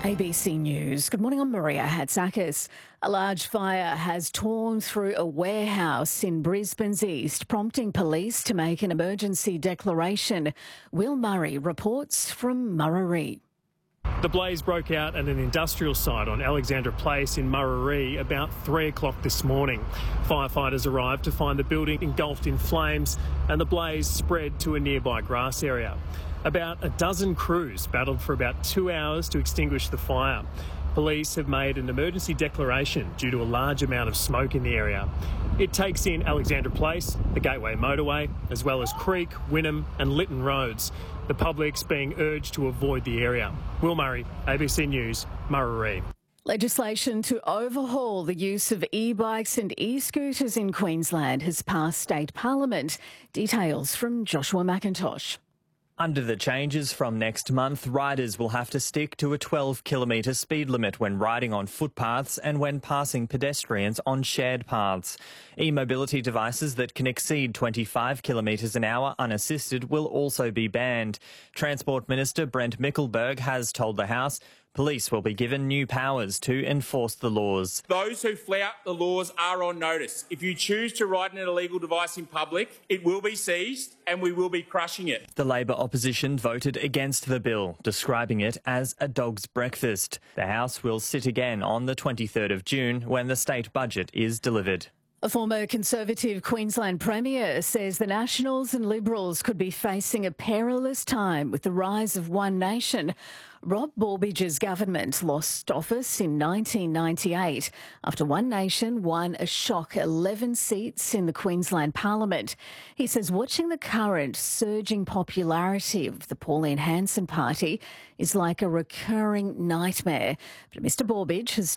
ABC News. Good morning, I'm Maria Hatzakis. A large fire has torn through a warehouse in Brisbane's east, prompting police to make an emergency declaration. Will Murray reports from Murarrie. The blaze broke out at an industrial site on Alexandra Place in Murarrie about 3 o'clock this morning. Firefighters arrived to find the building engulfed in flames and the blaze spread to a nearby grass area. About a dozen crews battled for about 2 hours to extinguish the fire. Police have made an emergency declaration due to a large amount of smoke in the area. It takes in Alexandra Place, the Gateway Motorway, as well as Creek, Wynnum and Lytton roads. The public's being urged to avoid the area. Will Murray, ABC News, Murarrie. Legislation to overhaul the use of e-bikes and e-scooters in Queensland has passed state parliament. Details from Joshua McIntosh. Under the changes from next month, riders will have to stick to a 12-kilometre speed limit when riding on footpaths and when passing pedestrians on shared paths. E-mobility devices that can exceed 25 kilometres an hour unassisted will also be banned. Transport Minister Brent Mickelberg has told the House police will be given new powers to enforce the laws. Those who flout the laws are on notice. If you choose to ride an illegal device in public, it will be seized and we will be crushing it. The Labor opposition voted against the bill, describing it as a dog's breakfast. The House will sit again on the 23rd of June when the state budget is delivered. A former Conservative Queensland Premier says the Nationals and Liberals could be facing a perilous time with the rise of One Nation. Rob Borbidge's government lost office in 1998 after One Nation won a shock 11 seats in the Queensland Parliament. He says watching the current surging popularity of the Pauline Hanson Party is like a recurring nightmare. But Mr Borbidge has